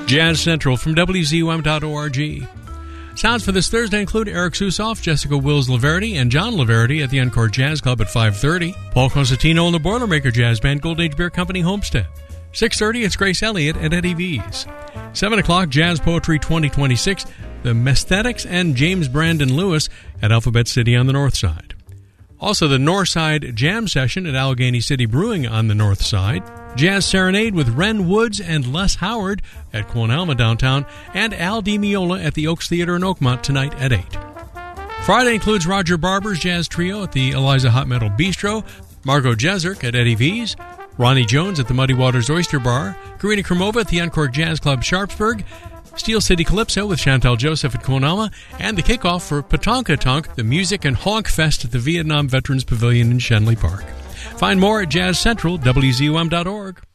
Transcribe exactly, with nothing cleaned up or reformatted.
Jazz Central from W Z U M dot org. Sounds for this Thursday include Eric Susoff, Jessica Wills-Laverty, and John Laverty at the Encore Jazz Club at five thirty. Paul Constantino and the Boilermaker Jazz Band, Golden Age Beer Company, Homestead. six thirty, it's Grace Elliott at Eddie V's. seven o'clock, Jazz Poetry twenty twenty-six, the Mesthetics and James Brandon Lewis at Alphabet City on the north side. Also, the Northside Jam Session at Allegheny City Brewing on the north side. Jazz Serenade with Ren Woods and Les Howard at Quon Alma downtown, and Al Di Meola at the Oaks Theater in Oakmont tonight at eight. Friday includes Roger Barber's Jazz Trio at the Eliza Hot Metal Bistro, Margot Jeserk at Eddie V's, Ronnie Jones at the Muddy Waters Oyster Bar, Karina Krumova at the Encore Jazz Club Sharpsburg, Steel City Calypso with Chantal Joseph at Quon Alma, and the kickoff for Patonka Tonk, the Music and Honk Fest at the Vietnam Veterans Pavilion in Shenley Park. Find more at Jazz Central, W Z U M dot org.